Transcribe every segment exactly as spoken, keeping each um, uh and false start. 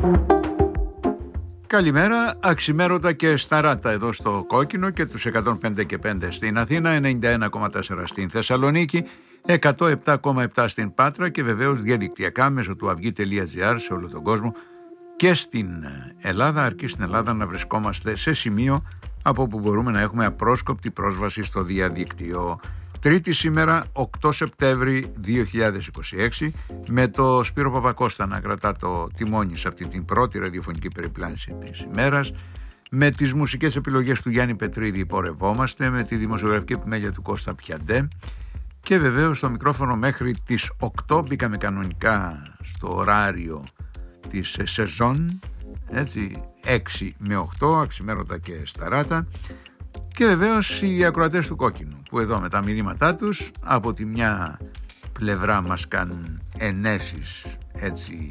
Καλημέρα, αξιμέρωτα και σταράτα εδώ στο Κόκκινο και τους εκατόν πέντε και πέντε στην Αθήνα, ενενήντα ένα κόμμα τέσσερα στην Θεσσαλονίκη, εκατόν επτά κόμμα επτά στην Πάτρα και βεβαίως διαδικτυακά μέσω του αυγή τελεία τζι άρ σε όλο τον κόσμο και στην Ελλάδα, αρκεί στην Ελλάδα να βρισκόμαστε σε σημείο από όπου μπορούμε να έχουμε απρόσκοπτη πρόσβαση στο διαδίκτυο. Τρίτη σήμερα, οκτώ Σεπτέμβρη δύο χιλιάδες είκοσι έξι, με το Σπύρο Παπακώστα να κρατά το τιμόνι σε αυτή την πρώτη ραδιοφωνική περιπλάνηση της ημέρας, με τις μουσικές επιλογές του Γιάννη Πετρίδη πορευόμαστε, με τη δημοσιογραφική επιμέλεια του Κώστα Πιαντέ και βεβαίως στο μικρόφωνο μέχρι τις οκτώ μπήκαμε κανονικά στο ωράριο της σεζόν, έτσι, έξι με οκτώ, αξιμέρωτα και σταράτα. Και βεβαίως οι ακροατές του Κόκκινου που εδώ με τα μηνύματά τους από τη μια πλευρά μας κάνουν ενέσεις, έτσι,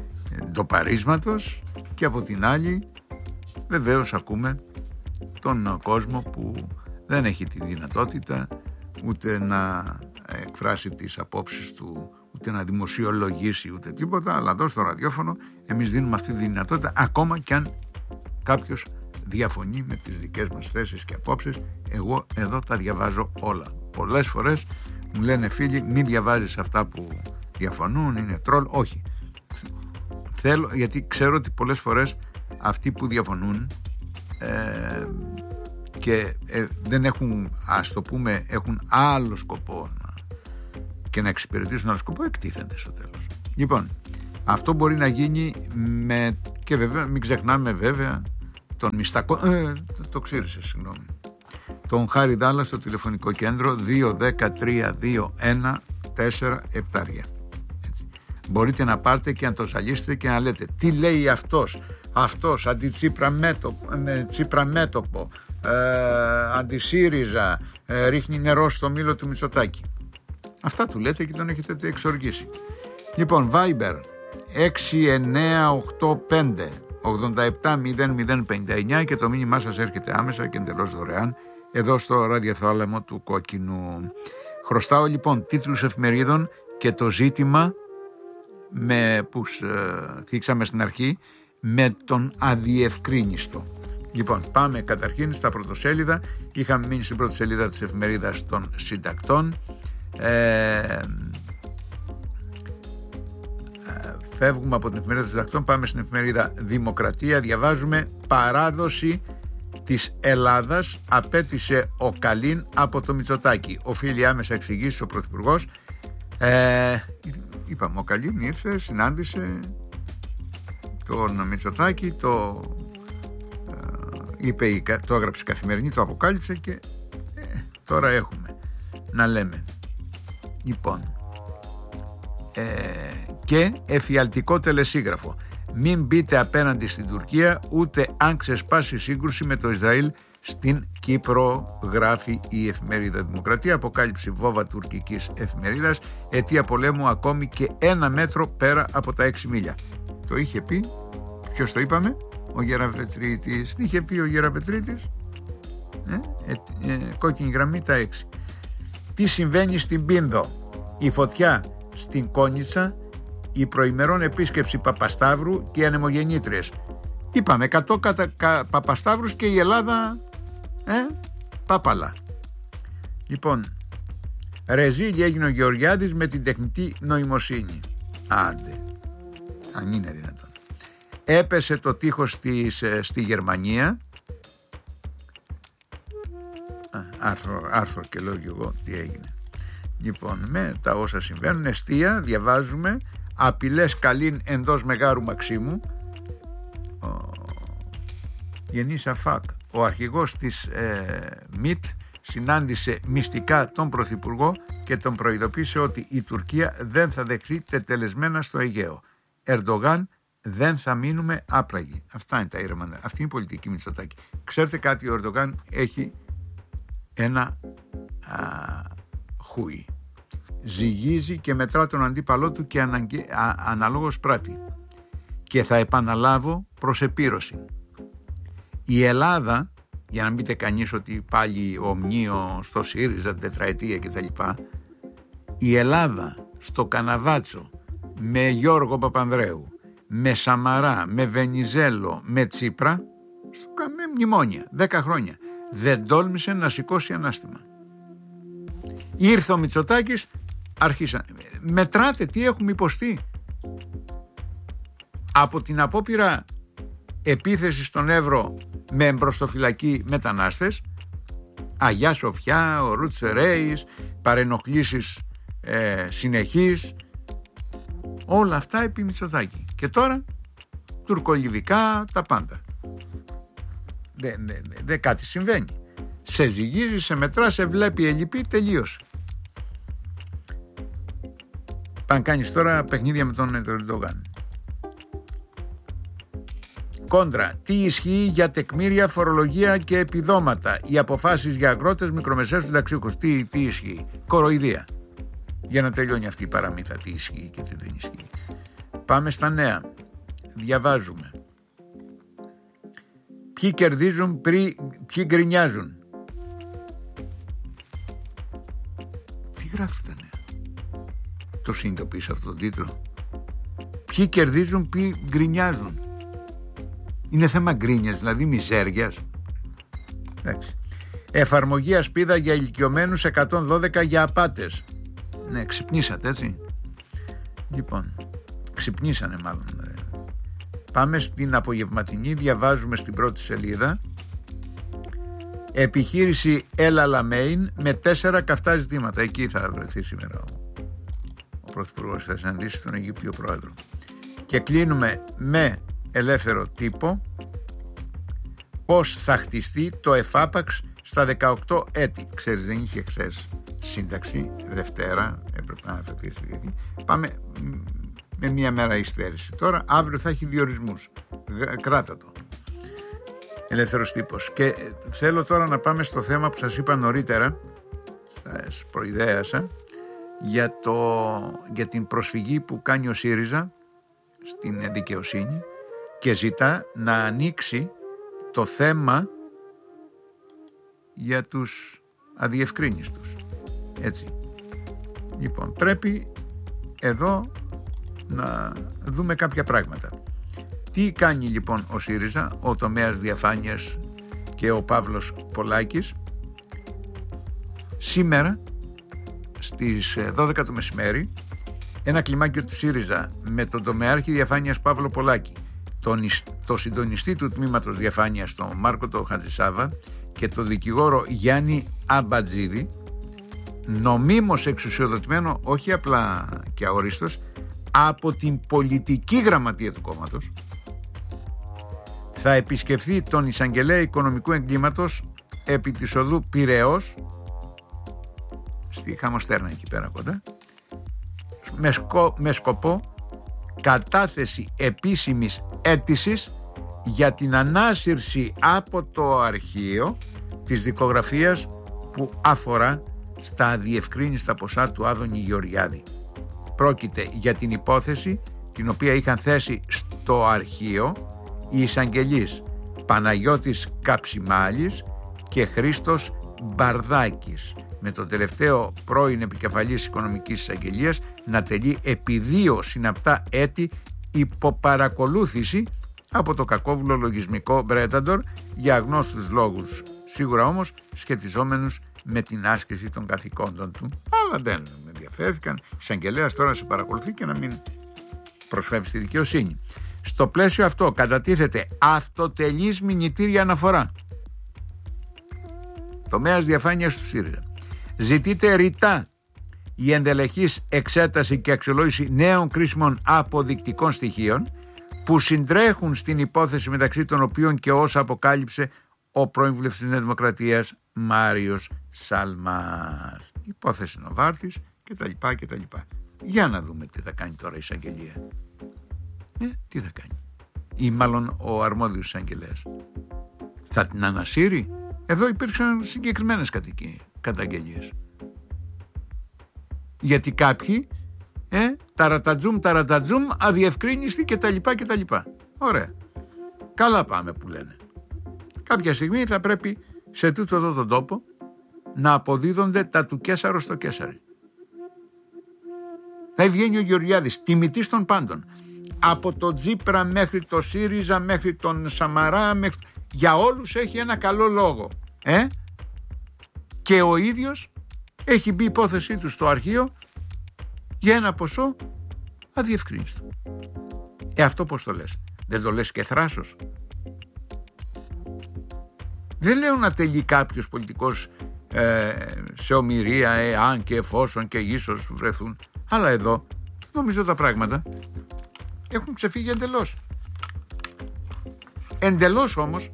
ντοπαρίσματος και από την άλλη βεβαίως ακούμε τον κόσμο που δεν έχει τη δυνατότητα ούτε να εκφράσει τις απόψεις του, ούτε να δημοσιολογήσει ούτε τίποτα, αλλά εδώ στο ραδιόφωνο εμείς δίνουμε αυτή τη δυνατότητα, ακόμα κι αν κάποιος διαφωνεί με τις δικές μας θέσεις και απόψεις. Εγώ εδώ τα διαβάζω όλα. Πολλές φορές μου λένε φίλοι, μην διαβάζεις αυτά που διαφωνούν, είναι τρόλ. Όχι, θέλω, γιατί ξέρω ότι πολλές φορές αυτοί που διαφωνούν ε, και ε, δεν έχουν, ας το πούμε, έχουν άλλο σκοπό να, και να εξυπηρετήσουν άλλο σκοπό, εκτίθενται στο τέλος. Λοιπόν, αυτό μπορεί να γίνει με, και βέβαια μην ξεχνάμε βέβαια τον μιστακό, ε, το, το ξύρισε, συγγνώμη, τον Χάρη Ντάλλα στο τηλεφωνικό κέντρο δύο ένα τρία δύο ένα τέσσερα επτά. Μπορείτε να πάρετε και να το ζαλίσετε και να λέτε τι λέει αυτός, αυτός αντιτσίπρα μέτωπο, τσίπρα μέτωπο, ε, αντισύριζα, ε, ρίχνει νερό στο μήλο του Μητσοτάκη. Αυτά του λέτε και τον έχετε εξοργήσει. Λοιπόν, Viber έξι εννέα οκτώ πέντε ογδόντα επτά μηδέν μηδέν πενήντα εννιά και το μήνυμά σας έρχεται άμεσα και εντελώς δωρεάν εδώ στο ραδιοθάλαμο του Κόκκινου. Χρωστάω λοιπόν τίτλους εφημερίδων και το ζήτημα με, που ε, θίξαμε στην αρχή με τον αδιευκρίνιστο. Λοιπόν, πάμε καταρχήν στα πρωτοσέλιδα. Είχαμε μείνει στην πρώτη σελίδα της εφημερίδας των συντακτών. Ε, Φεύγουμε από την εφημερίδα των συντακτών, πάμε στην εφημερίδα Δημοκρατία. Διαβάζουμε παράδοση της Ελλάδας απέτησε ο Καλίν από το Μητσοτάκη. Οφείλει άμεσα εξηγήσεις ο Πρωθυπουργός. Ε, είπαμε, ο Καλίν ήρθε, συνάντησε τον Μητσοτάκη, το, ε, είπε, το έγραψε η Καθημερινή, το αποκάλυψε και ε, τώρα έχουμε να λέμε. Λοιπόν, Ε, και εφιαλτικό τελεσίγραφο. Μην μπείτε απέναντι στην Τουρκία ούτε αν ξεσπάσει σύγκρουση με το Ισραήλ στην Κύπρο, γράφει η εφημερίδα Δημοκρατία. Αποκάλυψη βόβα τουρκικής εφημερίδας, αιτία πολέμου ακόμη και ένα μέτρο πέρα από τα έξι μίλια. Το είχε πει, ποιος το είπαμε, ο Γεραπετρίτης. Τι είχε πει ο Γεραπετρίτης? ε, ε, ε, κόκκινη γραμμή τα έξι. Τι συμβαίνει στην Πίνδο? Η φωτιά στην Κόνιτσα, η προημερών επίσκεψη Παπασταύρου και οι ανεμογεννήτριες. Είπαμε εκατό κατα... κα... Παπασταύρους και η Ελλάδα ε, πάπαλα. Λοιπόν, ρεζίλι έγινε ο Γεωργιάδης με την τεχνητή νοημοσύνη. Άντε, αν είναι δυνατόν. Έπεσε το τείχος της, στη Γερμανία. Α, άρθρο, άρθρο και λέω και εγώ τι έγινε. Λοιπόν, με τα όσα συμβαίνουν, εστία, διαβάζουμε, απειλές Καλίν εντός Μεγάρου Μαξίμου. Ο Γενής Αφάκ, ο αρχηγός της ε, ΜΙΤ, συνάντησε μυστικά τον Πρωθυπουργό και τον προειδοποίησε ότι η Τουρκία δεν θα δεχθεί τετελεσμένα στο Αιγαίο. Ερντογάν, δεν θα μείνουμε άπραγοι. Αυτά είναι τα ήρεμα. Αυτή είναι η πολιτική Μητσοτάκη. Ξέρετε κάτι, ο Ερντογάν έχει ένα α, χούι. Ζυγίζει και μετρά τον αντίπαλό του και αναγκε... α, αναλόγως πράττει. Και θα επαναλάβω προς επίρρωση. Η Ελλάδα, για να μην πείτε κανείς ότι πάλι ομνίο στο ΣΥΡΙΖΑ, τετραετία κτλ. Η Ελλάδα στο Καναβάτσο με Γιώργο Παπανδρέου, με Σαμαρά, με Βενιζέλο, με Τσίπρα, με μνημόνια, δέκα χρόνια. Δεν τόλμησε να σηκώσει ανάστημα. Ήρθε ο Μητσοτάκης, αρχίσαν. Μετράτε τι έχουμε υποστεί. Από την απόπειρα επίθεση στον Εύρο με εμπροστοφυλακή μετανάστες, Αγιά Σοφιά, ο Ρούτσερέης, παρενοχλήσεις ε, συνεχείς, όλα αυτά επί Μητσοτάκη. Και τώρα τουρκολιβικά, τα πάντα. Δεν δε, δε, δε, κάτι συμβαίνει. Σε ζυγίζει, σε μετρά, σε βλέπει, ελλειπή, τελείωσε. Παν κάνεις τώρα παιχνίδια με τον Ερντογάν. Κόντρα, τι ισχύει για τεκμήρια, φορολογία και επιδόματα, οι αποφάσεις για αγρότες, μικρομεσαίους, συνταξιούχους, τι, τι ισχύει, κοροϊδία. Για να τελειώνει αυτή η παραμύθα, τι ισχύει και τι δεν ισχύει. Πάμε στα νέα. Διαβάζουμε. Ποιοι κερδίζουν, πρι, ποιοι γκρινιάζουν. Τι γράφει τα νέα? Το συνειδητοποιείς αυτό τον τίτλο? Ποιοι κερδίζουν, ποιοι γκρινιάζουν. Είναι θέμα γκρίνιας, δηλαδή μιζέριας. Εντάξει. Εφαρμογή ασπίδα για ηλικιωμένους, εκατόν δώδεκα για απάτες. Ναι, ξυπνήσατε, έτσι. Λοιπόν, ξυπνήσανε μάλλον. Πάμε στην απογευματινή, διαβάζουμε στην πρώτη σελίδα. Επιχείρηση Έλα Λαμέιν με τέσσερα καυτά ζητήματα. Εκεί θα βρεθεί σήμερα ο, ο Πρωθυπουργός, θα συναντήσει τον Αιγύπτιο Πρόεδρο. Και κλείνουμε με ελεύθερο τύπο. Πώς θα χτιστεί το εφάπαξ στα δεκαοκτώ έτη. Ξέρεις, δεν είχε χθες σύνταξη, Δευτέρα έπρεπε να αφαιθεί. Πάμε με μία μέρα υστέρηση. Τώρα αύριο θα έχει διορισμούς. Κράτα το. Ελεύθερος τύπος. Και θέλω τώρα να πάμε στο θέμα που σας είπα νωρίτερα, σας προειδέασα, για, το, για την προσφυγή που κάνει ο ΣΥΡΙΖΑ στην δικαιοσύνη και ζητά να ανοίξει το θέμα για τους αδιευκρίνιστους. Έτσι. Λοιπόν, πρέπει εδώ να δούμε κάποια πράγματα. Τι κάνει λοιπόν ο ΣΥΡΙΖΑ, ο τομέας διαφάνειας και ο Παύλος Πολάκης? Σήμερα στις δώδεκα το μεσημέρι ένα κλιμάκιο του ΣΥΡΙΖΑ με τον τομεάρχη διαφάνειας Παύλο Πολάκη, τον, το συντονιστή του τμήματος διαφάνειας τον Μάρκο το Χατζησάβα και τον δικηγόρο Γιάννη Αμπατζίδη, νομίμως εξουσιοδοτημένο, όχι απλά και αορίστος, από την πολιτική γραμματεία του κόμματος, θα επισκεφθεί τον εισαγγελέα οικονομικού εγκλήματος επί της οδού Πειραιώς, στη Χαμοστέρνα εκεί πέρα κοντά, με, σκο, με σκοπό κατάθεση επίσημης αίτησης για την ανάσυρση από το αρχείο της δικογραφίας που αφορά στα αδιευκρίνιστα ποσά του Άδωνη Γεωργιάδη. Πρόκειται για την υπόθεση την οποία είχαν θέσει στο αρχείο οι εισαγγελείς Παναγιώτης Καψιμάλης και Χρήστος Μπαρδάκης, με τον τελευταίο πρώην επικεφαλής οικονομικής εισαγγελίας να τελεί επί δύο συναπτά έτη υποπαρακολούθηση από το κακόβουλο λογισμικό Μπρέταντορ για αγνώστους λόγους, σίγουρα όμως σχετιζόμενους με την άσκηση των καθηκόντων του. Αλλά δεν με ενδιαφέρθηκαν. Η εισαγγελέας τώρα σε παρακολουθεί και να μην προσφεύγει στη δικαιοσύνη. Στο πλαίσιο αυτό κατατίθεται αυτοτελής μηνυτήρια αναφορά. Τομέας διαφάνειας του ΣΥΡΙΖΑ. Ζητείται ρητά η ενδελεχής εξέταση και αξιολόγηση νέων κρίσιμων αποδεικτικών στοιχείων που συντρέχουν στην υπόθεση, μεταξύ των οποίων και όσα αποκάλυψε ο πρώην βουλευτής Νέας Δημοκρατίας Μάριος Σαλμάς. Υπόθεση Νοβάρτης κτλ. κτλ. Για να δούμε τι θα κάνει τώρα η εισαγγελία. Ε, τι θα κάνει. Ή μάλλον ο αρμόδιος εισαγγελέας. Θα την ανασύρει? Εδώ υπήρξαν συγκεκριμένες καταγγελίες. Γιατί κάποιοι ε, ταρατατζούμ, ταρατατζούμ, αδιευκρίνιστοι κτλ. κτλ. Ωραία. Καλά πάμε που λένε. Κάποια στιγμή θα πρέπει σε τούτο εδώ τον τόπο να αποδίδονται τα του Κέσαρο στο Κέσαρι. Θα βγαίνει ο Γεωργιάδης, τιμητής των πάντων. από τον Τσίπρα μέχρι το ΣΥΡΙΖΑ, μέχρι τον Σαμαρά, μέχρι... για όλους έχει ένα καλό λόγο. Ε? Και ο ίδιος έχει μπει υπόθεσή του στο αρχείο για ένα ποσό αδιευκρίνιστο. Ε, αυτό πώς το λες? Δεν το λες και θράσος? Δεν λέω να τελεί κάποιος πολιτικός ε, σε ομηρία, ε, αν και εφόσον και ίσως βρεθούν. Αλλά εδώ νομίζω τα πράγματα έχουν ξεφύγει εντελώς. Εντελώς όμως.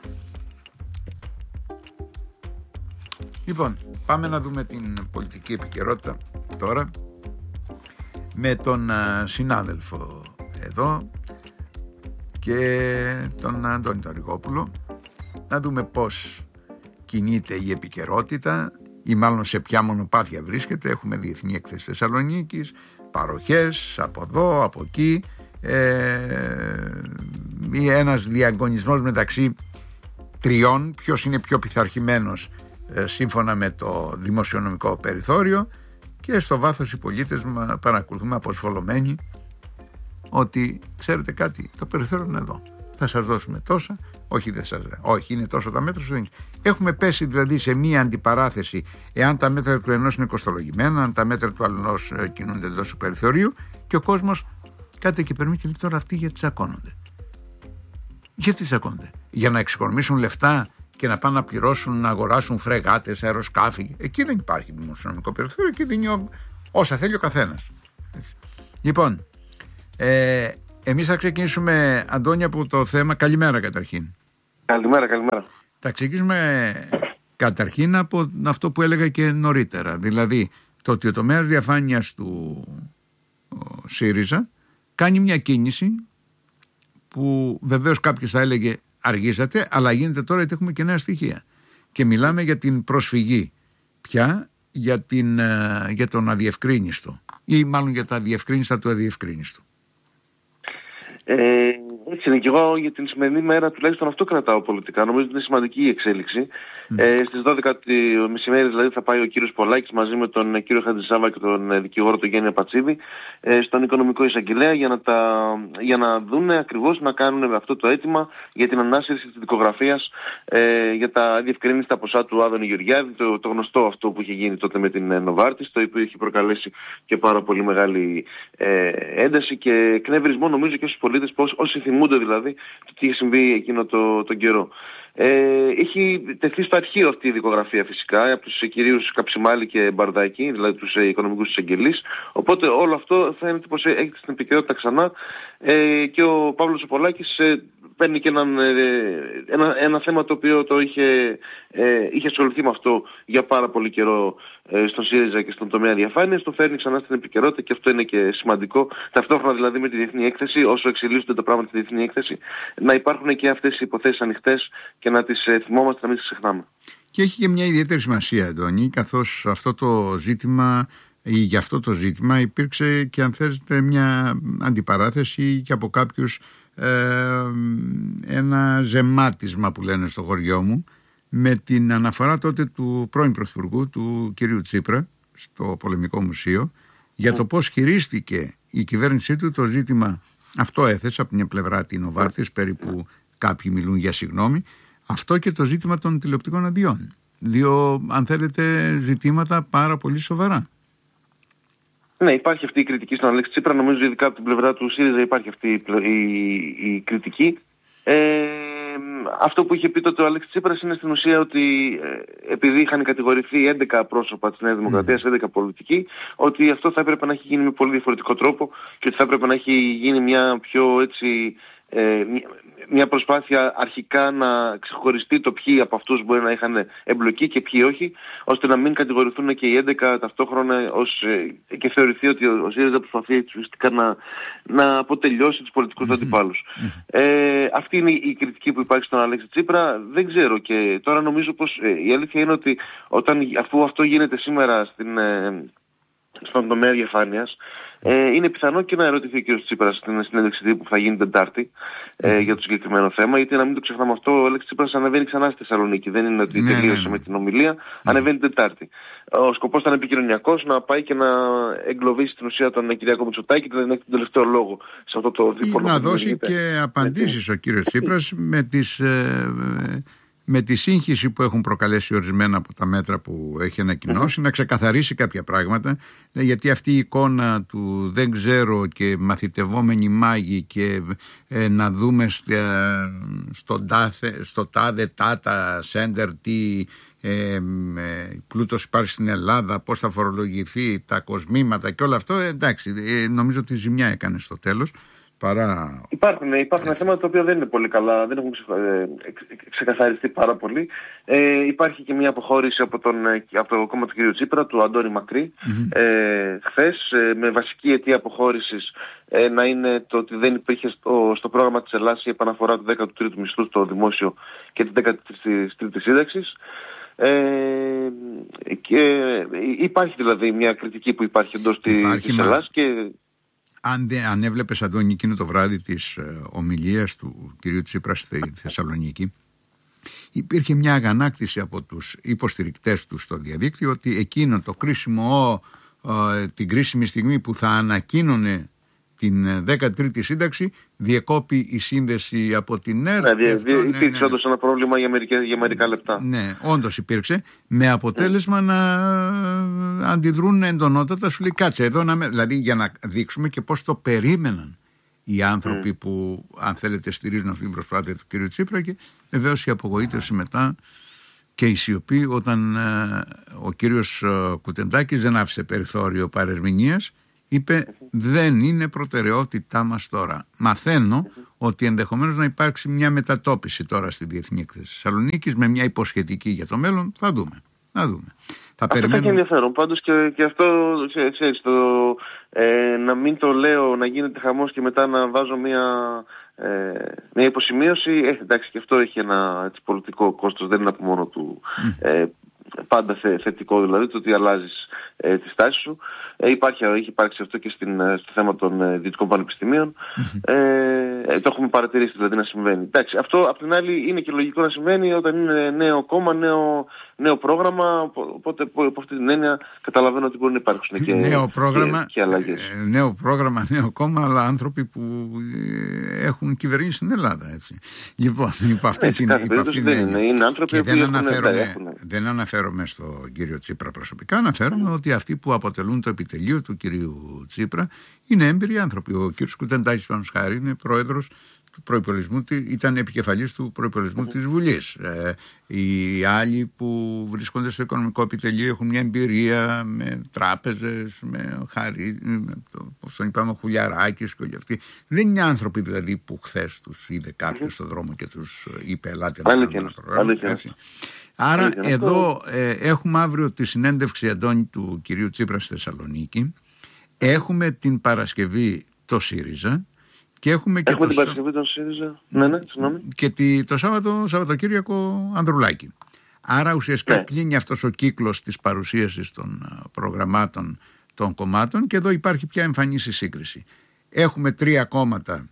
Λοιπόν, πάμε να δούμε την πολιτική επικαιρότητα τώρα με τον α, συνάδελφο εδώ και τον Αντώνη Ταρικόπουλο, να δούμε πώς κινείται η επικαιρότητα ή μάλλον σε ποια μονοπάτια βρίσκεται. Έχουμε Διεθνή Έκθεση Θεσσαλονίκης, παροχές από εδώ, από εκεί, ε, ένας διαγωνισμός μεταξύ τριών, ποιος είναι πιο πειθαρχημένος ε, σύμφωνα με το δημοσιονομικό περιθώριο, και στο βάθος οι πολίτες παρακολουθούμε αποσβολωμένοι ότι ξέρετε κάτι, το περιθώριο είναι εδώ, θα σας δώσουμε τόσα, όχι, δεν σας, όχι είναι τόσο τα μέτρα, δεν είναι. Έχουμε πέσει δηλαδή σε μία αντιπαράθεση, εάν τα μέτρα του ενός είναι κοστολογημένα, αν τα μέτρα του άλλου κινούνται εντός του περιθωρίου, και ο κόσμος κάτι εκεί περνάει και λέει τώρα αυτοί γιατί τσακώνονται. Γιατί τσακώνονται? Για να εξοικονομήσουν λεφτά και να πάνε να πληρώσουν, να αγοράσουν φρεγάτες, αεροσκάφη? Εκεί δεν υπάρχει δημοσιονομικό περιθώριο, εκεί δίνει ο, όσα θέλει ο καθένας. Έτσι. Λοιπόν, ε, εμείς θα ξεκινήσουμε, Αντώνη, από το θέμα. Καλημέρα καταρχήν. Καλημέρα, καλημέρα. Θα ξεκινήσουμε καταρχήν από αυτό που έλεγα και νωρίτερα. Δηλαδή, το ότι ο τομέας διαφάνειας του ο ΣΥΡΙΖΑ κάνει μια κίνηση που βεβαίως κάποιος θα έλεγε αργήσατε, αλλά γίνεται τώρα γιατί έχουμε και νέα στοιχεία. Και μιλάμε για την προσφυγή πια για, την, για τον αδιευκρίνιστο, ή μάλλον για τα αδιευκρίνιστα του αδιευκρίνιστου. Ε, έτσι είναι, και εγώ για την σημερινή μέρα τουλάχιστον αυτό κρατάω πολιτικά. Νομίζω ότι είναι σημαντική η εξέλιξη. Mm. Ε, στις δώδεκα το μεσημέρι δηλαδή θα πάει ο κύριος Πολάκης μαζί με τον κύριο Χατζησάβα και τον δικηγόρο τον Γέννη Πατσίδη ε, στον οικονομικό εισαγγελέα για να, τα, για να δούνε ακριβώς, να κάνουν αυτό το αίτημα για την ανάσυρση της δικογραφίας ε, για τα διευκρίνηστα ποσά του Άδωνη Γεωργιάδη, το, το γνωστό αυτό που είχε γίνει τότε με την Νοβάρτις, το οποίο είχε προκαλέσει και πάρα πολύ μεγάλη ε, ένταση και εκνευρισμό νομίζω και στους πολίτες, πώς, όσοι θυμούνται δηλαδή το τι είχε συμβεί εκείνο το, τον καιρό. Ε, έχει τεθεί στο αρχείο αυτή η δικογραφία φυσικά από τους κυρίους Καψιμάλη και Μπαρδάκη, δηλαδή τους ε, οικονομικούς εισαγγελείς. Οπότε όλο αυτό φαίνεται πως έχει στην επικαιρότητα ξανά ε, και ο Παύλος ο Πολάκης ε, παίρνει και έναν, ε, ένα, ένα θέμα το οποίο το είχε, ε, είχε ασχοληθεί με αυτό για πάρα πολύ καιρό ε, στον ΣΥΡΙΖΑ και στον τομέα διαφάνειας. Το φέρνει ξανά στην επικαιρότητα και αυτό είναι και σημαντικό. Ταυτόχρονα δηλαδή με τη Διεθνή Έκθεση, όσο εξελίσσονται τα πράγματα στη Διεθνή Έκθεση, να υπάρχουν και αυτές οι υποθέσεις ανοιχτές και να τις ε, θυμόμαστε, να μην τις ξεχνάμε. Και έχει και μια ιδιαίτερη σημασία, Αντώνη, καθώς αυτό το ζήτημα ή για αυτό το ζήτημα υπήρξε και αν θέλετε μια αντιπαράθεση και από κάποιους ε, ένα ζεμάτισμα που λένε στο χωριό μου με την αναφορά τότε του πρώην Πρωθυπουργού του κυρίου Τσίπρα στο Πολεμικό Μουσείο για το πώς χειρίστηκε η κυβέρνησή του το ζήτημα. Αυτό έθεσε από μια πλευρά την Νοβάρτις, περίπου κάποιοι μιλούν για συγγνώμη, αυτό και το ζήτημα των τηλεοπτικών αδειών. Δύο, αν θέλετε, ζητήματα πάρα πολύ σοβαρά. Ναι, υπάρχει αυτή η κριτική στον Αλέξη Τσίπρα. Νομίζω ειδικά από την πλευρά του ΣΥΡΙΖΑ υπάρχει αυτή η, η, η κριτική. Ε, αυτό που είχε πει τότε ο Αλέξη Τσίπρας είναι στην ουσία ότι ε, επειδή είχαν κατηγορηθεί έντεκα πρόσωπα της Νέας Δημοκρατίας, mm. έντεκα πολιτικοί, ότι αυτό θα έπρεπε να έχει γίνει με πολύ διαφορετικό τρόπο και ότι θα έπρεπε να έχει γίνει μια πιο έτσι... Ε, μια προσπάθεια αρχικά να ξεχωριστεί το ποιοι από αυτούς μπορεί να είχαν εμπλοκή και ποιοι όχι, ώστε να μην κατηγορηθούν και οι έντεκα ταυτόχρονα ως, ε, και θεωρηθεί ότι ο ΣΥΡΙΖΑ προσπαθεί ουσιαστικά να, να αποτελειώσει τους πολιτικούς αντιπάλους. Ε, αυτή είναι η κριτική που υπάρχει στον Αλέξη Τσίπρα. Δεν ξέρω, και τώρα νομίζω πως ε, η αλήθεια είναι ότι όταν, αφού αυτό γίνεται σήμερα στην... Ε, στον τομέα διαφάνειας. Ε, είναι πιθανό και να ερωτηθεί ο κ. Τσίπρας στην συνέντευξη τύπου που θα γίνει Τετάρτη ε, για το συγκεκριμένο θέμα, γιατί να μην το ξεχνάμε αυτό, ο Αλέξης Τσίπρας ανεβαίνει ξανά στη Θεσσαλονίκη. Δεν είναι ότι ναι, τελείωσε ναι, ναι. με την ομιλία, ναι. Ανεβαίνει Τετάρτη. Ο σκοπός ήταν επικοινωνιακός, να πάει και να εγκλωβίσει την ουσία τον Κυριάκο Μητσοτάκη και να έχει τον τελευταίο λόγο σε αυτό το δίπολο. Να δώσει και απαντήσεις ο κ. Τσίπρας με τις. Ε, με τη σύγχυση που έχουν προκαλέσει ορισμένα από τα μέτρα που έχει ανακοινώσει, mm-hmm. να ξεκαθαρίσει κάποια πράγματα, γιατί αυτή η εικόνα του δεν ξέρω και μαθητευόμενοι μάγοι και ε, να δούμε στο, τάθε, στο τάδε τάτα σέντερ τι ε, ε, πλούτος υπάρχει στην Ελλάδα, πώς θα φορολογηθεί, τα κοσμήματα και όλο αυτό, ε, εντάξει, ε, νομίζω ότι ζημιά έκανε στο τέλος. Παρά... Υπάρχουν, υπάρχουν θέματα τα οποία δεν είναι πολύ καλά, δεν έχουν ξεκαθαριστεί πάρα πολύ. Ε, υπάρχει και μια αποχώρηση από, τον, από το κόμμα του κ. Τσίπρα, του Αντώνη Μακρύ, mm-hmm. ε, χθες, ε, με βασική αιτία αποχώρησης ε, να είναι το ότι δεν υπήρχε στο, στο πρόγραμμα της Ελλάδας η επαναφορά του δέκατου τρίτου μισθού στο δημόσιο και της δέκατης τρίτης σύνταξης. Ε, και υπάρχει δηλαδή μια κριτική που υπάρχει εντός υπάρχει της Ελλάδας και... Αν, αν έβλεπες, Αντώνη, εκείνο το βράδυ της ε, ομιλίας του κυρίου Τσίπρα στη Θεσσαλονίκη, υπήρχε μια αγανάκτηση από τους υποστηρικτές του στο διαδίκτυο ότι εκείνο το κρίσιμο, ε, την κρίσιμη στιγμή που θα ανακοίνωνε την δέκατη τρίτη σύνταξη, διεκόπη η σύνδεση από την ΕΡΤ. Ναι, δι, δι, ναι, υπήρξε ναι, όντως ένα πρόβλημα για μερικά, για μερικά λεπτά. Ναι, όντως υπήρξε, με αποτέλεσμα mm. να αντιδρούν εντονότατα. Σου λέει κάτσε εδώ, να με... δηλαδή για να δείξουμε και πώς το περίμεναν οι άνθρωποι mm. που, αν θέλετε, στηρίζουν αυτή την προσπάθεια του κ. Τσίπρα, και βεβαίως η απογοήτευση μετά και η σιωπή όταν ε, ο κύριος Κουτεντάκης δεν άφησε περιθώριο παρερμηνίας. Είπε δεν είναι προτεραιότητά μας τώρα. Μαθαίνω ότι ενδεχομένως να υπάρξει μια μετατόπιση τώρα στη Διεθνή Έκθεση Θεσσαλονίκης με μια υποσχετική για το μέλλον. Θα δούμε. Θα δούμε. Θα αυτό περιμένουμε... θα έχει ενδιαφέρον. Πάντως και, και αυτό, ξέρεις, το, ε, να μην το λέω, να γίνεται χαμός και μετά να βάζω μια, ε, μια υποσημείωση. Ε, εντάξει, και αυτό έχει ένα έτσι, πολιτικό κόστος, δεν είναι από μόνο του mm. ε, πάντα θε, θετικό, δηλαδή το ότι αλλάζεις ε, τη στάση σου. Ε, υπάρχει, έχει υπάρξει αυτό και στην, στο θέμα των ε, δυτικών πανεπιστημίων. Mm-hmm. Ε, το έχουμε παρατηρήσει δηλαδή να συμβαίνει. Εντάξει, αυτό απ' την άλλη είναι και λογικό να συμβαίνει όταν είναι νέο κόμμα, νέο, νέο πρόγραμμα. Οπότε από αυτή την έννοια καταλαβαίνω ότι μπορεί να υπάρξουν και, νέο πρόγραμμα, και, και αλλαγές. Ε, νέο πρόγραμμα, νέο κόμμα, αλλά άνθρωποι που έχουν κυβερνήσει στην Ελλάδα. Έτσι. Λοιπόν, υπό αυτή την έννοια. Είναι άνθρωποι που δεν, αναφέρομαι, δεν αναφέρομαι στον κύριο Τσίπρα προσωπικά, αναφέρομαι mm. ότι αυτοί που αποτελούν το επιτελείο του κυρίου Τσίπρα είναι έμπειροι άνθρωποι. Ο κύριος Κουτεντάκης, παραδείγματος χάρη, είναι πρόεδρος του προϋπολογισμού, ήταν επικεφαλής του προϋπολογισμού mm-hmm. της Βουλής. Ε, οι άλλοι που βρίσκονται στο οικονομικό επιτελείο έχουν μια εμπειρία με τράπεζες, με χαρί, όπως τον είπαμε, ο Χουλιαράκης και όλοι αυτοί. Δεν είναι άνθρωποι δηλαδή που χθες τους είδε κάποιος mm-hmm. στον δρόμο και τους είπε ελάτε να κάνουμε ένα πρόγραμμα. Άρα Αλήθεια, εδώ ε, έχουμε αύριο τη συνέντευξη, Αντώνη, του κυρίου Τσίπρα στη Θεσσαλονίκη. Έχουμε την Παρασκευή το ΣΥΡΙΖΑ και έχουμε και έχουμε το, την Παρασκευή το ΣΥΡΙΖΑ. Ναι, ναι, συγγνώμη. Και τη, το Σάββατο, Σαββατοκύριακο Ανδρουλάκη. Άρα ουσιαστικά ναι. κλείνει αυτός ο κύκλος της παρουσίασης των προγραμμάτων των κομμάτων και εδώ υπάρχει πια εμφανής η σύγκριση. Έχουμε τρία κόμματα,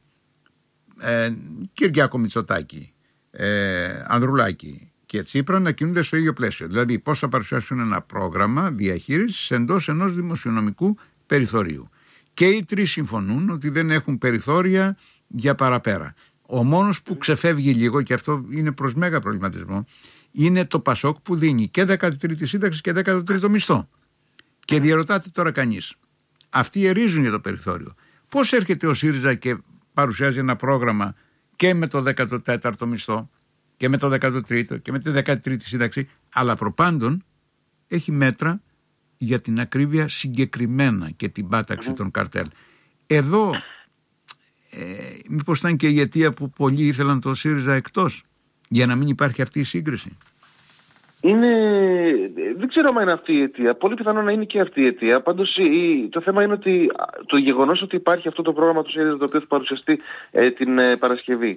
ε, Κυριάκο Μητσοτάκη, ε, Ανδρουλάκη και Τσίπρα, να κινούνται στο ίδιο πλαίσιο. Δηλαδή πώς θα παρουσιάσουν ένα πρόγραμμα διαχείρισης εντός ενός δημοσιονομικού περιθωρίου. Και οι τρεις συμφωνούν ότι δεν έχουν περιθώρια για παραπέρα. Ο μόνος που ξεφεύγει λίγο, και αυτό είναι προς μέγα προβληματισμό, είναι το Πασόκ που δίνει και δέκατη τρίτη σύνταξη και δέκατο τρίτο μισθό. Και διαρωτάται τώρα κανείς, αυτοί ερίζουν για το περιθώριο. Πώς έρχεται ο ΣΥΡΙΖΑ και παρουσιάζει ένα πρόγραμμα και με το δέκατο τέταρτο μισθό και με το δέκατο τρίτο και με τη δέκατη τρίτη σύνταξη, αλλά προπάντων έχει μέτρα για την ακρίβεια συγκεκριμένα και την πάταξη mm-hmm. των καρτέλ. Εδώ ε, μήπως ήταν και η αιτία που πολλοί ήθελαν το ΣΥΡΙΖΑ εκτός, για να μην υπάρχει αυτή η σύγκριση. Είναι... Δεν ξέρω αν είναι αυτή η αιτία. Πολύ πιθανό να είναι και αυτή η αιτία. Πάντως η... το θέμα είναι ότι το γεγονός ότι υπάρχει αυτό το πρόγραμμα του ΣΥΡΙΖΑ, το οποίο θα παρουσιαστεί ε, την ε, Παρασκευή,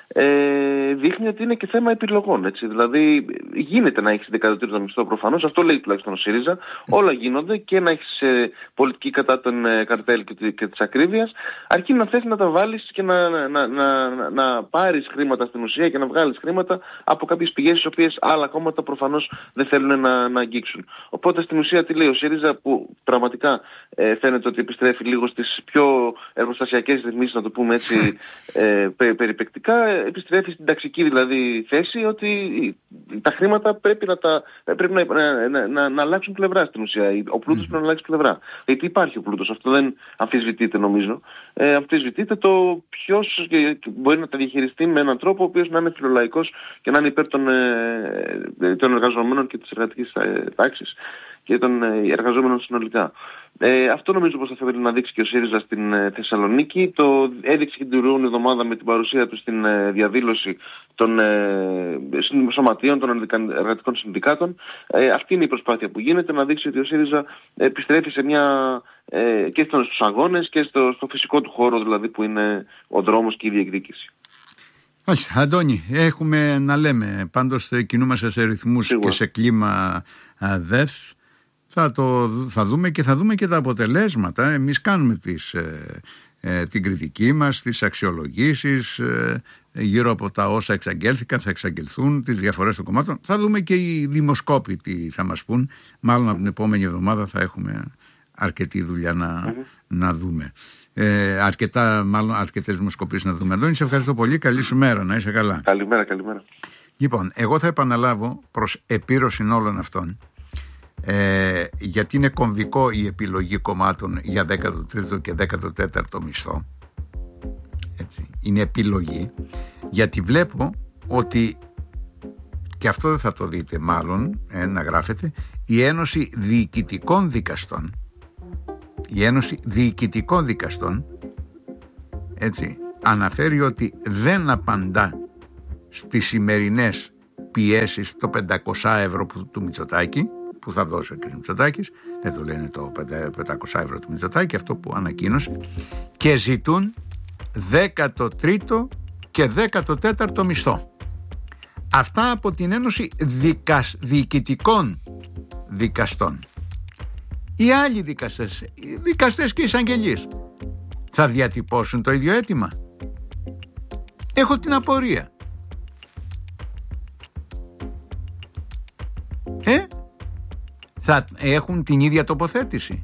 ε, δείχνει ότι είναι και θέμα επιλογών. Έτσι. Δηλαδή γίνεται να έχεις δέκατο τρίτο μισθό προφανώς, αυτό λέει τουλάχιστον ο ΣΥΡΙΖΑ, όλα γίνονται και να έχεις ε, πολιτική κατά των ε, καρτέλ και, και της ακρίβειας, αρκεί να θες να τα βάλεις και να, να, να, να, να πάρεις χρήματα στην ουσία και να βγάλεις χρήματα από κάποιες πηγές τις οποίες άλλα κόμματα προφανώς δεν θέλουν να, να αγγίξουν. Οπότε στην ουσία τι λέει ο ΣΥΡΙΖΑ, που πραγματικά ε, φαίνεται ότι επιστρέφει λίγο στις πιο εργοστασιακές ρυθμίσεις, να το πούμε έτσι ε, πε, περιπεκτικά, επιστρέφει στην ταξική δηλαδή θέση ότι τα χρήματα πρέπει να, τα, πρέπει να, να, να, να αλλάξουν πλευρά στην ουσία. Ο πλούτος πρέπει να αλλάξει πλευρά. Γιατί υπάρχει ο πλούτος, αυτό δεν αμφισβητείται νομίζω. Ε, αμφισβητείται το ποιος μπορεί να τα διαχειριστεί με έναν τρόπο ο οποίος να είναι φιλολαϊκός και να είναι υπέρ των, ε, των εργαζομένων και της εργατικής τάξης και των εργαζόμενων συνολικά. Ε, αυτό νομίζω πως θα θέλει να δείξει και ο ΣΥΡΙΖΑ στην ε, Θεσσαλονίκη. Το έδειξε και την προηγούμενη εβδομάδα με την παρουσία του στην ε, διαδήλωση των ε, σωματείων, των εργατικών συνδικάτων. Ε, αυτή είναι η προσπάθεια που γίνεται, να δείξει ότι ο ΣΥΡΙΖΑ επιστρέφει σε μια, ε, και στους αγώνες και στο, στο φυσικό του χώρο, δηλαδή που είναι ο δρόμος και η διεκδίκηση. Όχι, Αντώνη, έχουμε να λέμε. Πάντως κινούμαστε σε ρυθμούς Σίγουρα. Και σε κλίμα ΔΕΦ. Θα, το, θα δούμε και θα δούμε και τα αποτελέσματα. Εμείς κάνουμε τις, ε, ε, την κριτική μας, τις αξιολογήσεις ε, γύρω από τα όσα εξαγγέλθηκαν, θα εξαγγελθούν, τις διαφορές των κομμάτων. Θα δούμε και οι δημοσκόποι τι θα μας πούν. Μάλλον από την επόμενη εβδομάδα θα έχουμε αρκετή δουλειά να, mm-hmm. να δούμε. Ε, αρκετά, μάλλον αρκετές δημοσκοπήσεις να δούμε. Αντώνη, σε ευχαριστώ πολύ. Καλή σου μέρα, να είσαι καλά. Καλημέρα, καλημέρα. Λοιπόν, εγώ θα επαναλάβω προς επίρρωση όλων αυτών. Ε, γιατί είναι κομβικό η επιλογή κομμάτων για δέκατο τρίτο και δέκατο τέταρτο μισθό. Έτσι, είναι επιλογή, γιατί βλέπω ότι, και αυτό δεν θα το δείτε μάλλον ε, να γράφετε, η Ένωση Διοικητικών Δικαστών η Ένωση Διοικητικών Δικαστών έτσι, αναφέρει ότι δεν απαντά στις σημερινές πιέσεις το πεντακόσια ευρώ του Μητσοτάκη, που θα δώσει ο κ. Μητσοτάκης, δεν το λένε το πεντακόσια ευρώ του Μητσοτάκη, αυτό που ανακοίνωσε, και ζητούν δέκατο τρίτο και δέκατο τέταρτο μισθό. Αυτά από την Ένωση Δικασ... Διοικητικών Δικαστών. Οι άλλοι δικαστές, οι δικαστές και οι εισαγγελίες, θα διατυπώσουν το ίδιο αίτημα? Έχω την απορία. Ε, θα έχουν την ίδια τοποθέτηση?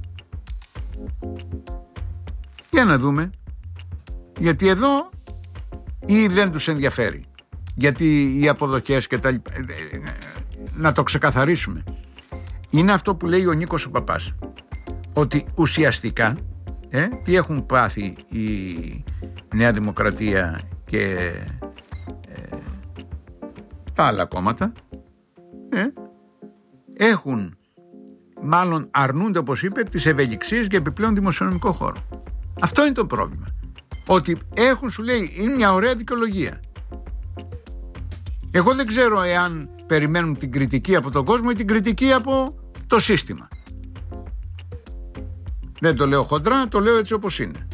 Για να δούμε. Γιατί εδώ ή δεν τους ενδιαφέρει, γιατί οι αποδοχές και τα λοιπά, να το ξεκαθαρίσουμε. Είναι αυτό που λέει ο Νίκος ο Παπάς, ότι ουσιαστικά ε, τι έχουν πάθει η Νέα Δημοκρατία και ε, τα άλλα κόμματα, ε, έχουν, μάλλον αρνούνται, όπως είπε, τις ευελιξίες για επιπλέον δημοσιονομικό χώρο. Αυτό είναι το πρόβλημα. Ότι έχουν, σου λέει, είναι μια ωραία δικαιολογία. Εγώ δεν ξέρω εάν περιμένουν την κριτική από τον κόσμο ή την κριτική από το σύστημα. Δεν το λέω χοντρά, το λέω έτσι όπως είναι.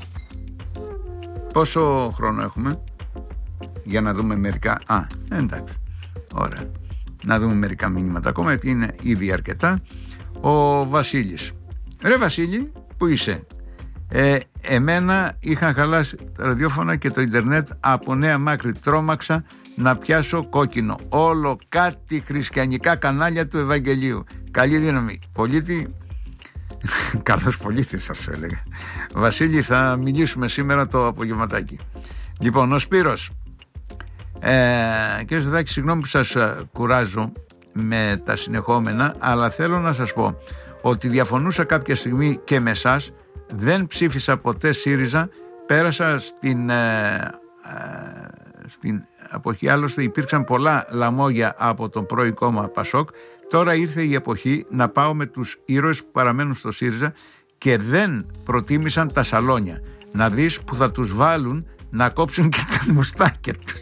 Πόσο χρόνο έχουμε για να δούμε μερικά? Α, εντάξει, ωραία. Να δούμε μερικά μηνύματα ακόμα, γιατί είναι ήδη αρκετά. Ο Βασίλης. Ρε Βασίλη, που είσαι? Ε, εμένα είχαν χαλάσει τα ραδιόφωνα και το ίντερνετ από Νέα Μάκρη. Τρόμαξα να πιάσω κόκκινο. Όλο κάτι χριστιανικά κανάλια του Ευαγγελίου. Καλή δύναμη. Πολίτη, καλός πολίτης σας έλεγα. Βασίλη, θα μιλήσουμε σήμερα το απογευματάκι. Λοιπόν, ο Σπύρος. Ε, κύριε Ζεδάκη, συγγνώμη που σας κουράζω με τα συνεχόμενα, αλλά θέλω να σας πω ότι διαφωνούσα κάποια στιγμή και με εσάς. Δεν ψήφισα ποτέ ΣΥΡΙΖΑ. Πέρασα στην, ε, ε, στην εποχή, άλλωστε υπήρξαν πολλά λαμόγια από τον πρώην κόμμα Πασόκ. Τώρα ήρθε η εποχή να πάω με τους ήρωες που παραμένουν στο ΣΥΡΙΖΑ και δεν προτίμησαν τα σαλόνια. Να δεις που θα τους βάλουν να κόψουν και τα μουστάκια τους.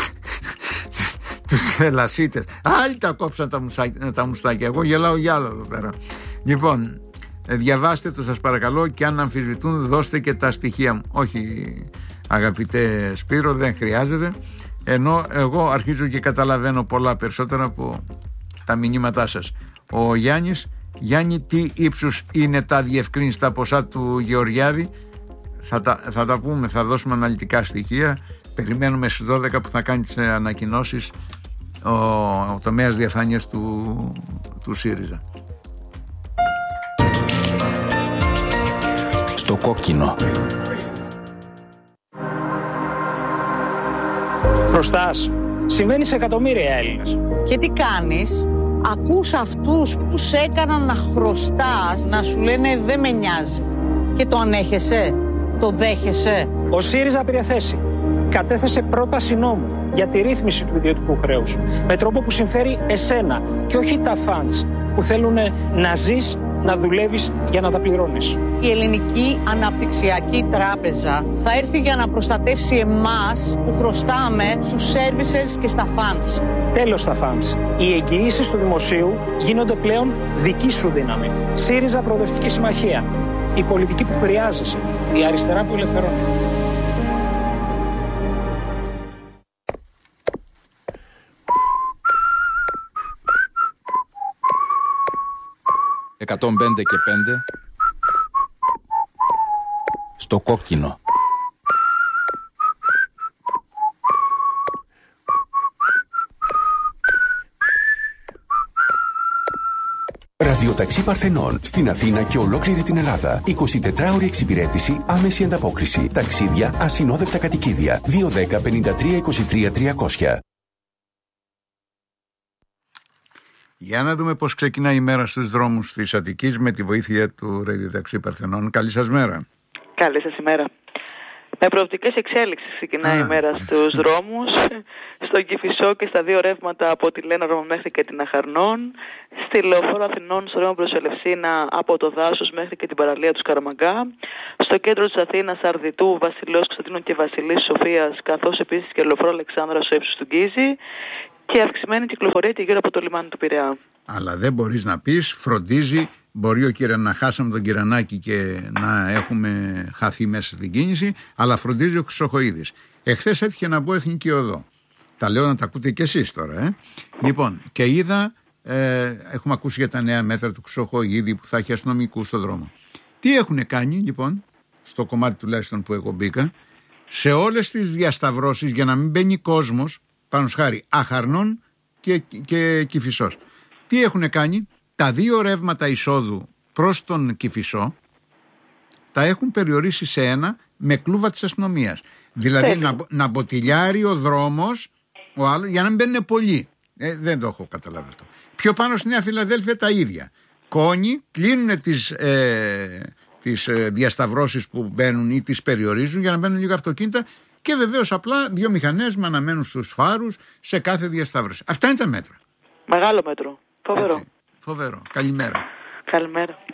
Τους ελασίτες. Άλλοι τα κόψαν τα μουστάκια, τα μουστάκια. Εγώ γελάω για άλλο εδώ πέρα. Λοιπόν, διαβάστε το σας παρακαλώ, και αν αμφισβητούν δώστε και τα στοιχεία μου. Όχι, αγαπητέ Σπύρο, δεν χρειάζεται. Ενώ εγώ αρχίζω και καταλαβαίνω πολλά περισσότερα από τα μηνύματά σας. Ο Γιάννης, Γιάννη, τι ύψους είναι τα διευκρίνηστα ποσά του Γεωργιάδη? Θα τα, θα τα πούμε, θα δώσουμε αναλυτικά στοιχεία. Περιμένουμε στις δώδεκα που θα κάνει τις ανακοινώσεις ο, ο τομέας διαφάνειας του, του ΣΥΡΙΖΑ. Στο κόκκινο. Χρωστάς. Συμβαίνει σε εκατομμύρια Έλληνες. Και τι κάνεις? Ακούς αυτούς που σε έκαναν να χρωστάς να σου λένε δεν με νοιάζει. Και το ανέχεσαι? Το δέχεσαι? Ο ΣΥΡΙΖΑ πήρε θέση. Κατέθεσε πρόταση νόμου για τη ρύθμιση του ιδιωτικού χρέους. Με τρόπο που συμφέρει εσένα και όχι τα φαντς που θέλουν να ζεις, να δουλεύεις για να τα πληρώνεις. Η Ελληνική Αναπτυξιακή Τράπεζα θα έρθει για να προστατεύσει εμάς που χρωστάμε στους services και στα funds. Τέλος στα funds. Οι εγγυήσεις του δημοσίου γίνονται πλέον δική σου δύναμη. ΣΥΡΙΖΑ Προοδευτική Συμμαχία. Η πολιτική που χρειάζεσαι. Η αριστερά που ελευθερώνει. εκατόν πέντε και πέντε στο κόκκινο. Ραδιοταξί Παρθενών στην Αθήνα και ολόκληρη την Ελλάδα. εικοσιτετράωρη εξυπηρέτηση, άμεση ανταπόκριση. Ταξίδια, ασυνόδευτα κατοικίδια. δύο δέκα πενήντα τρία είκοσι τρία τριακόσια. Για να δούμε πώς ξεκινάει η μέρα στους δρόμους της Αττικής με τη βοήθεια του Ραδιοταξί Παρθενών. Καλή σας μέρα. Καλή σας ημέρα. Με προοπτικές εξέλιξεις ξεκινάει η μέρα στους δρόμους, στον Κηφισό και στα δύο ρεύματα από τη Λέναρμο μέχρι και την Αχαρνών, στη Λεωφόρο Αθηνών στο ρεύμα προς Ελευσίνα από το Δάσος μέχρι και την παραλία του Σκαραμαγκά, στο κέντρο της Αθήνας Αρδιτού, Βασιλέως Κωνσταντίνου και Βασιλής Σοφίας, καθώς επίσης και Λεωφόρο Αλεξάνδρα στο ύψος του Γκίζη, και αυξημένη κυκλοφορία και γύρω από το λιμάνι του Πειραιά. Αλλά δεν μπορείς να πεις, φροντίζει, μπορεί ο κύρα να χάσαμε τον Κυρανάκη και να έχουμε χαθεί μέσα στην κίνηση, αλλά φροντίζει ο Χρυσοχοΐδης. Εχθές έτυχε να μπω Εθνική Οδό. Τα λέω να τα ακούτε κι εσείς τώρα. Ε. Λοιπόν, και είδα, ε, έχουμε ακούσει για τα νέα μέτρα του Χρυσοχοΐδη που θα έχει αστυνομικού στον δρόμο. Τι έχουν κάνει, λοιπόν, στο κομμάτι τουλάχιστον που εγώ μπήκα, σε όλες τις διασταυρώσεις για να μην μπαίνει κόσμος, πάνω σχάρι Αχαρνών και, και Κηφισός. Τι έχουν κάνει? Τα δύο ρεύματα εισόδου προς τον Κηφισό τα έχουν περιορίσει σε ένα με κλούβα της αστυνομίας. Δηλαδή να, να μποτιλιάρει ο δρόμος ο άλλος, για να μην μπαίνουν πολλοί. Ε, δεν το έχω καταλάβει αυτό. Πιο πάνω στη Νέα Φιλαδέλφια τα ίδια. Κόνοι κλείνουν τις, ε, τις ε, διασταυρώσεις που μπαίνουν ή τις περιορίζουν για να μπαίνουν λίγα αυτοκίνητα. Και βεβαίως απλά δύο μηχανές με αναμένουν στους φάρους σε κάθε διασταύρωση. Αυτά είναι τα μέτρα. Μεγάλο μέτρο. Φοβερό. Έτσι, φοβερό. Καλημέρα. Καλημέρα.